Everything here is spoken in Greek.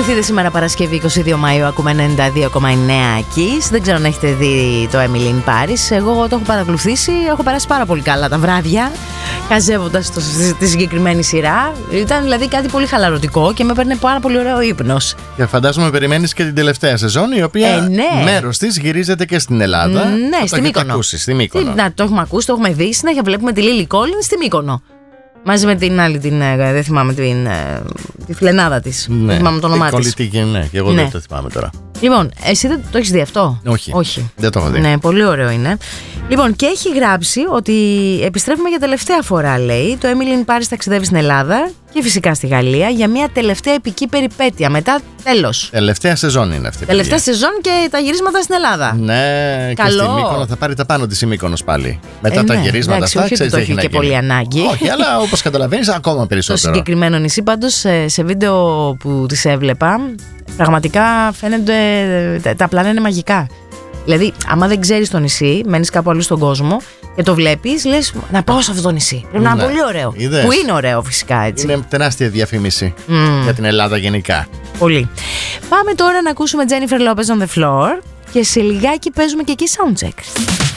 Κοιμηθείτε σήμερα Παρασκευή 22 Μαΐου, ακούμε 92,9 Kiss. Δεν ξέρω αν έχετε δει το Emily in Paris. Εγώ το έχω παρακολουθήσει, έχω περάσει πάρα πολύ καλά τα βράδια χαζεύοντας τη συγκεκριμένη σειρά. Ήταν δηλαδή κάτι πολύ χαλαρωτικό και με παίρνει πάρα πολύ ωραίο ύπνος. Και φαντάζομαι περιμένεις και την τελευταία σεζόν, η οποία μέρος της γυρίζεται και στην Ελλάδα. Ναι, στη Μύκονο. Να, το έχουμε ακούσει, το έχουμε δει. Συνέχεια βλέπουμε τη Λίλι Κόλλιν στη Μύκονο. Μαζί με την άλλη, δεν θυμάμαι τη φιλενάδα της. Ναι, δεν θυμάμαι το όνομά της. Κολλητική, ναι, και εγώ δεν το θυμάμαι τώρα. Λοιπόν, εσύ δεν το έχεις δει αυτό? Όχι. Δεν το έχω δει. Ναι, πολύ ωραίο είναι. Λοιπόν, και έχει γράψει ότι επιστρέφουμε για τελευταία φορά, λέει. Το Emily in Paris ταξιδεύει στην Ελλάδα και φυσικά στη Γαλλία για μια τελευταία επική περιπέτεια. Μετά τέλος. Τελευταία σεζόν είναι αυτή. Τελευταία σεζόν και τα γυρίσματα στην Ελλάδα. Ναι, καλό. Και στη Μύκονο θα πάρει τα πάνω της η Μύκονος πάλι. Μετά τα γυρίσματα αυτά, ξέρεις τι έχει και πολύ ανάγκη. Όχι, αλλά όπως καταλαβαίνεις, ακόμα περισσότερο. Το συγκεκριμένο νησί, πάντως, σε βίντεο που τις έβλεπα, πραγματικά φαίνονται. Τα πλάνα είναι μαγικά. Δηλαδή, άμα δεν ξέρεις το νησί, μένεις κάπου αλλού στον κόσμο και το βλέπεις, λες να πάω σε αυτό το νησί. Πρέπει να είναι πολύ ωραίο. Είδες. Που είναι ωραίο, φυσικά, έτσι. Είναι τεράστια διαφήμιση για την Ελλάδα γενικά. Πολύ. Πάμε τώρα να ακούσουμε Jennifer Lopez on the Floor και σε λιγάκι παίζουμε και εκεί soundcheck.